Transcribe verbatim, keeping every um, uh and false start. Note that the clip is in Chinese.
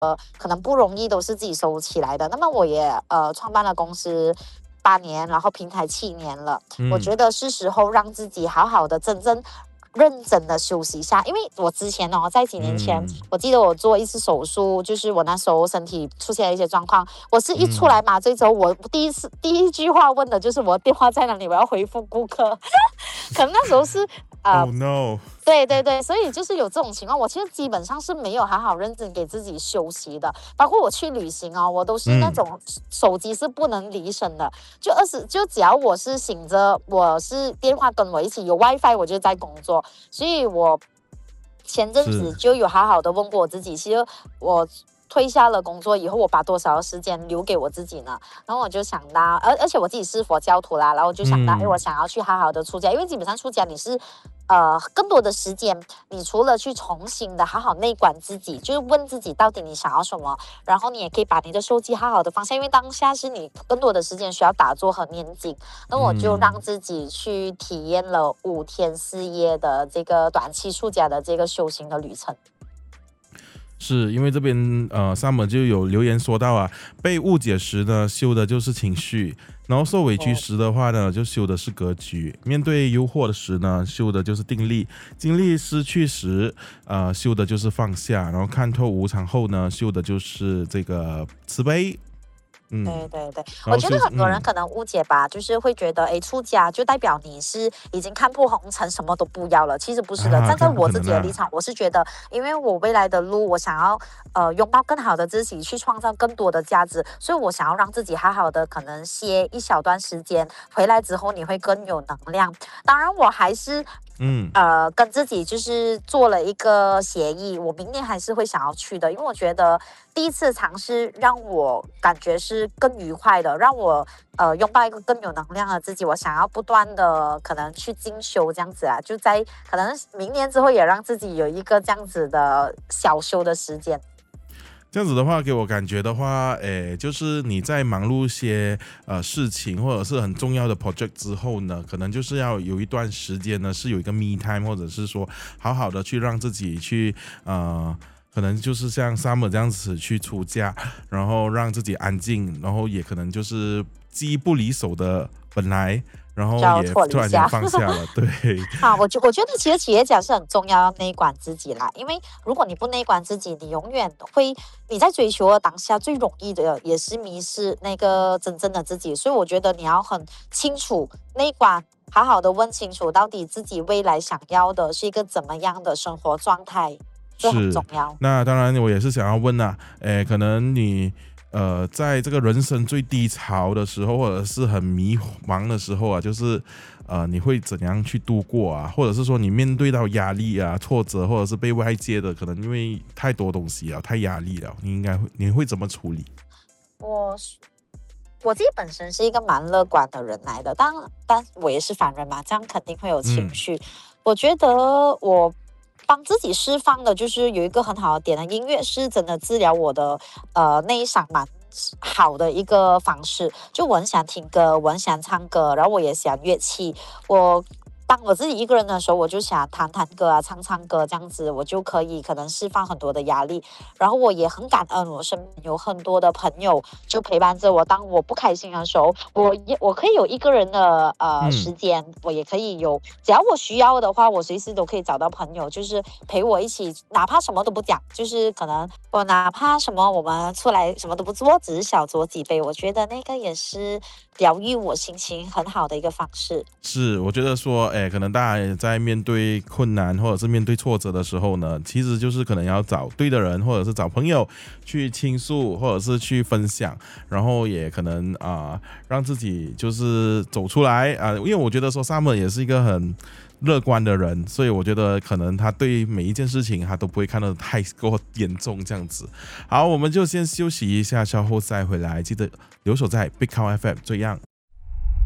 呃，可能不容易都是自己收起来的。那么我也呃创办了公司八年，然后平台七年了，我嗯觉得是时候让自己好好的真正。认真的休息一下，因为我之前哦，在几年前， 嗯我记得我做一次手术，就是我那时候身体出现了一些状况，我是一出嗯来麻醉之后，我第一次第一句话问的就是我的电话在哪里，我要回复顾客。可能那时候是呃 ，Oh no， 对对对，所以就是有这种情况，我其实基本上是没有好好认真给自己休息的。包括我去旅行哦，我都是那嗯种手机是不能离身的，就二十就只要我是醒着，我是电话跟我一起有 WiFi，我就在工作。所以我前阵子是就有好好的问过我自己，其实我。退下了工作以后，我把多少时间留给我自己呢？然后我就想到，而而且我自己是佛教徒啦，然后我就想到，哎，我嗯想要去好好的出家，因为基本上出家你是呃，更多的时间，你除了去重新的好好内观自己，就是问自己到底你想要什么，然后你也可以把你的手机好好的放下，因为当下是你更多的时间需要打坐和念经。那我就让嗯。 自己去体验了五天四夜的这个短期出家的这个修行的旅程。 是因为这边呃，Summer 就有留言说到啊，被误解时呢，修的就是情绪；然后受委屈时的话呢，就修的是格局；面对诱惑的时呢，修的就是定力；精力失去时，呃，修的就是放下；然后看透无常后呢，修的就是这个慈悲。嗯， 对对对， 然后修我觉得很多人嗯可能误解吧，就是会觉得，哎，出家就代表你是已经看破红尘，什么都不要了。其实不是的， 啊， 站在看不我自可能啊， 己的立场，我是觉得，因为我未来的路，我想要呃拥抱更好的自己，去创造更多的价值，所以我想要让自己好好的，可能歇一小段时间，回来之后你会更有能量。当然，我还是嗯。 呃，跟自己就是做了一个协议，我明年还是会想要去的，因为我觉得第一次尝试让我感觉是更愉快的，让我呃拥抱一个更有能量的自己。我想要不断的可能去进修这样子啊，就在可能明年之后也让自己有一个这样子的小修的时间。 这样子的话，给我感觉的话，诶，就是你在忙碌一些呃事情或者是很重要的 project 之后呢，可能就是要有一段时间呢，是有一个 me time，或者是说好好的去让自己去呃，可能就是像 Summer 这样子去出家，然后让自己安静，然后也可能就是机不离手的本来，然后交也突然间错了一下。 放下了，对， 啊，我觉我觉得其实企业家是很重要，要内观自己啦。因为如果你不内观自己，你永远会你在追求的当下最容易的也是迷失那个真正的自己。所以我觉得你要很清楚内观，好好的问清楚到底自己未来想要的是一个怎么样的生活状态，这很是。 重要。 那当然，我也是想要问啊，诶，可能你呃，在这个人生最低潮的时候，或者是很迷茫的时候啊，就是呃，你会怎样去度过啊？或者是说你面对到压力啊、挫折，或者是被外界的可能因为太多东西啊、太压力了，你应该会你会怎么处理？ 我我自己本身是一个蛮乐观的人来的，当但我也是凡人嘛，这样肯定会有情嗯绪。我觉得我帮自己释放的就是有一个很好的点呢，音乐是真的治疗我的呃内伤蛮好的一个方式。就我很喜欢听歌，我很喜欢唱歌，然后我也喜欢乐器。我当我自己一个人的时候，我就想弹弹歌啊，唱唱歌，这样子我就可以可能释放很多的压力。然后我也很感恩，我身边有很多的朋友就陪伴着我。当我不开心的时候，我也我可以有一个人的呃时嗯， 间，我也可以有，只要我需要的话，我随时都可以找到朋友，就是陪我一起，哪怕什么都不讲，就是可能我哪怕什么我们出来什么都不做，只是小酌几杯，我觉得那个也是疗愈我心情很好的一个方式。 是，我觉得说，哎，可能大家也在面对困难或者是面对挫折的时候呢，其实就是可能要找对的人，或者是找朋友去倾诉，或者是去分享，然后也可能啊、呃让自己就是走出来啊、呃因为我觉得说 Summer 也是一个很乐观的人，所以我觉得可能他对每一件事情他都不会看得太过严重这样子。好，我们就先休息一下，稍后再回来，记得留守在 Big Cow F M 这样。